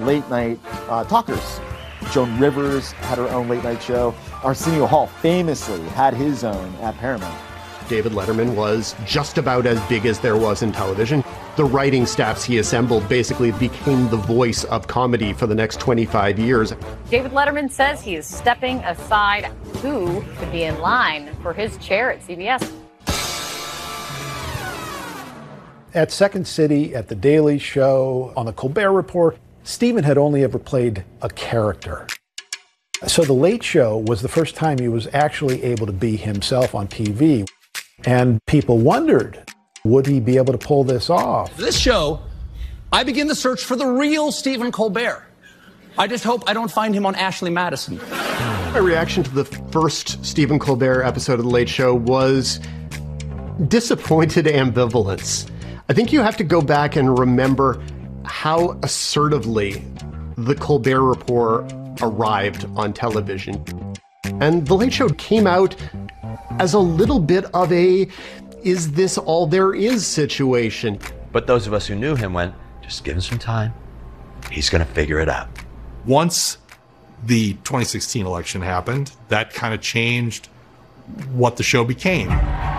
late night talkers. Joan Rivers had her own late night show. Arsenio Hall famously had his own at Paramount. David Letterman was just about as big as there was in television. The writing staffs he assembled basically became the voice of comedy for the next 25 years. David Letterman says he is stepping aside. Who could be in line for his chair at CBS? At Second City, at The Daily Show, on The Colbert Report, Stephen had only ever played a character. So The Late Show was the first time he was actually able to be himself on TV. And people wondered, would he be able to pull this off? This show, I begin the search for the real Stephen Colbert. I just hope I don't find him on Ashley Madison. My reaction to the first Stephen Colbert episode of The Late Show was disappointed ambivalence. I think you have to go back and remember how assertively the Colbert Report arrived on television. And The Late Show came out as a little bit of a, is this all there is situation. But those of us who knew him went, just give him some time. He's going to figure it out. Once the 2016 election happened, that kind of changed what the show became.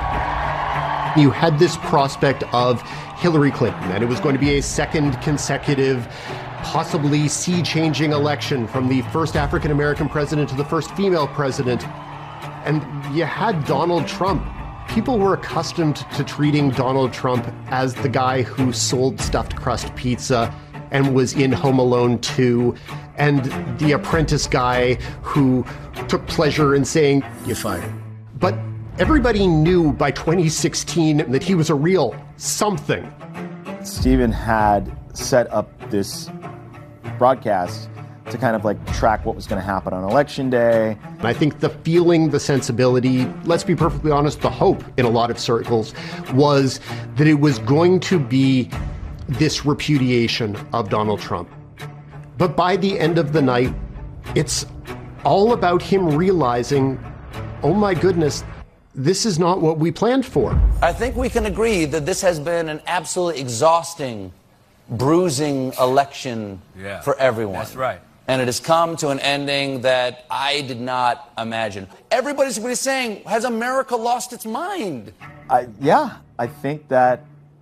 You had this prospect of Hillary Clinton, and it was going to be a second consecutive, possibly sea-changing election from the first African-American president to the first female president. And you had Donald Trump. People were accustomed to treating Donald Trump as the guy who sold stuffed crust pizza and was in Home Alone 2, and the apprentice guy who took pleasure in saying, "You're fired." But everybody knew by 2016 that he was a real something. Stephen had set up this broadcast to kind of like track what was going to happen on Election Day. And I think the feeling, the sensibility, let's be perfectly honest, the hope in a lot of circles was that it was going to be this repudiation of Donald Trump. But by the end of the night, it's all about him realizing, oh my goodness, this is not what we planned for. I think we can agree that this has been an absolutely exhausting, bruising election for everyone. That's right. And it has come to an ending that I did not imagine. Everybody's saying, has America lost its mind? Yeah, I think that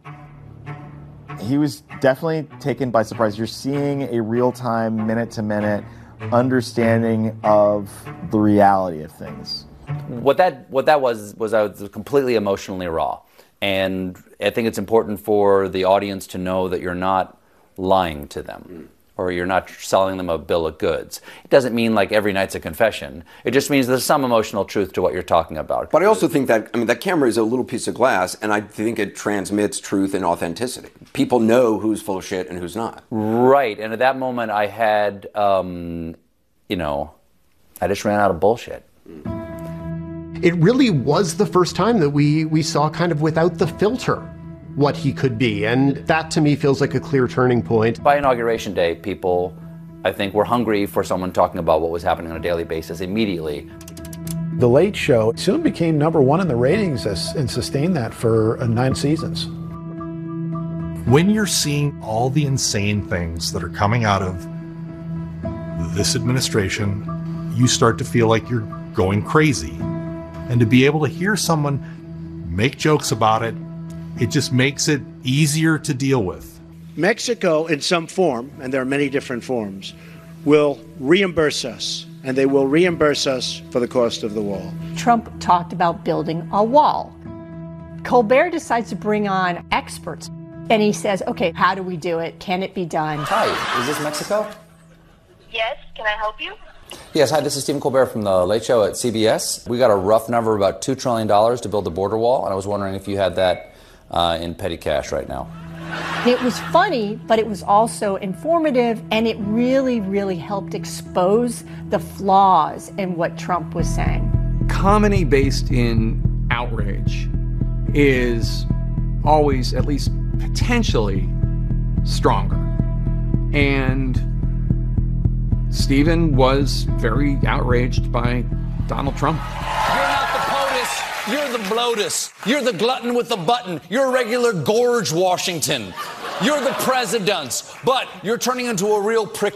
he was definitely taken by surprise. You're seeing a real-time, minute-to-minute understanding of the reality of things. What that was I was completely emotionally raw. And I think it's important for the audience to know that you're not lying to them. Or you're not selling them a bill of goods. It doesn't mean like every night's a confession. It just means there's some emotional truth to what you're talking about. But I also think that, that camera is a little piece of glass, and I think it transmits truth and authenticity. People know who's full of shit and who's not. Right, and at that moment I had, I just ran out of bullshit. It really was the first time that we saw kind of without the filter what he could be. And that to me feels like a clear turning point. By Inauguration Day, people, I think, were hungry for someone talking about what was happening on a daily basis immediately. The Late Show soon became #1 in the ratings and sustained that for 9 seasons. When you're seeing all the insane things that are coming out of this administration, you start to feel like you're going crazy. And to be able to hear someone make jokes about it, it just makes it easier to deal with. Mexico, in some form, and there are many different forms, will reimburse us, and they will reimburse us for the cost of the wall. Trump talked about building a wall. Colbert decides to bring on experts, and he says, okay, how do we do it? Can it be done? Hi, is this Mexico? Yes, can I help you? Yes, hi, this is Stephen Colbert from The Late Show at CBS. We got a rough number of about $2 trillion to build the border wall, and I was wondering if you had that in petty cash right now. It was funny, but it was also informative, and it really, really helped expose the flaws in what Trump was saying. Comedy based in outrage is always, at least potentially, stronger. And Stephen was very outraged by Donald Trump. You're not the POTUS, you're the bloatus. You're the glutton with the button. You're regular Gorge Washington. You're the presidents, but you're turning into a real prick